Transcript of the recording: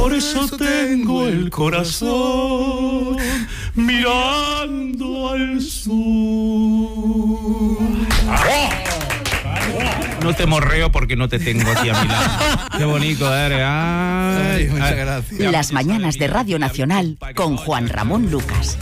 por eso tengo el corazón mirando al sur. No te morreo porque no te tengo aquí a mi lado. Qué bonito eres. Ay, muchas gracias. Las mañanas de Radio Nacional con Juan Ramón Lucas.